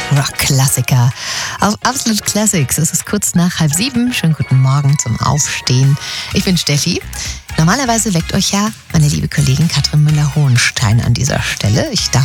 Rock-Klassiker auf Absolute Classics. Es ist kurz nach 6:30. Schönen guten Morgen zum Aufstehen. Ich bin Steffi. Normalerweise weckt euch ja meine liebe Kollegin Katrin Müller-Hohenstein an dieser Stelle. Ich darf